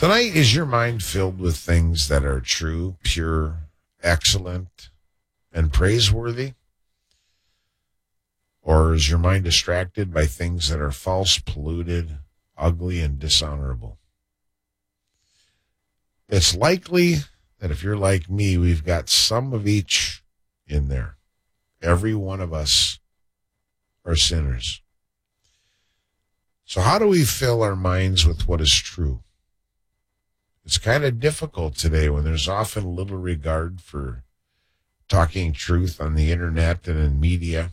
Tonight, is your mind filled with things that are true, pure, excellent, and praiseworthy? Or is your mind distracted by things that are false, polluted, ugly, and dishonorable? It's likely that if you're like me, we've got some of each in there. Every one of us are sinners. So how do we fill our minds with what is true? It's kind of difficult today when there's often little regard for talking truth on the internet and in media.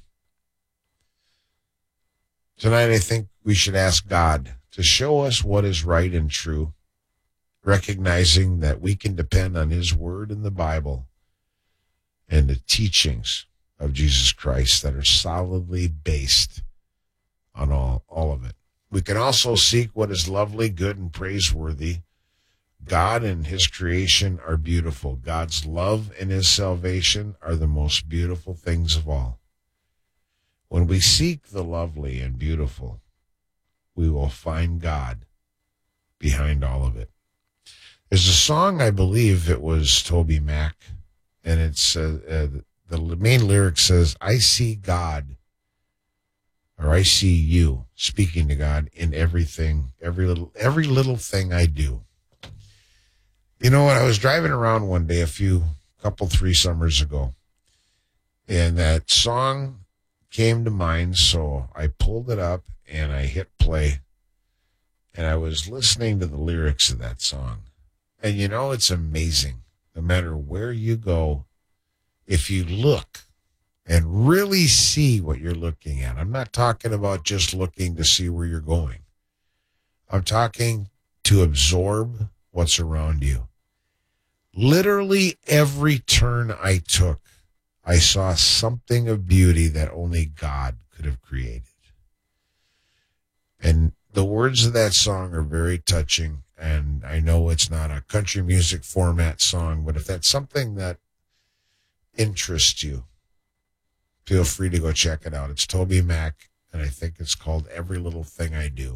Tonight, I think we should ask God to show us what is right and true, recognizing that we can depend on his word in the Bible and the teachings of Jesus Christ that are solidly based on all of it. We can also seek what is lovely, good, and praiseworthy. God and his creation are beautiful. God's love and his salvation are the most beautiful things of all. When we seek the lovely and beautiful, we will find God behind all of it. There's a song, I believe it was Toby Mac, and it's the main lyric says, I see God, or I see you, speaking to God in everything, every little thing I do. You know what? I was driving around one day three summers ago, and that song came to mind, so I pulled it up and I hit play, and I was listening to the lyrics of that song. And you know, it's amazing. No matter where you go, if you look and really see what you're looking at, I'm not talking about just looking to see where you're going. I'm talking to absorb what's around you. Literally every turn I took, I saw something of beauty that only God could have created. And the words of that song are very touching, and I know it's not a country music format song, but if that's something that interests you, feel free to go check it out. It's Toby Mac, and I think it's called Every Little Thing I Do.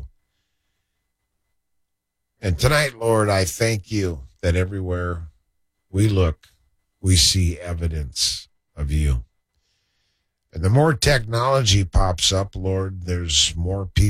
And tonight, Lord, I thank you that everywhere we look, we see evidence of you. And the more technology pops up, Lord, there's more people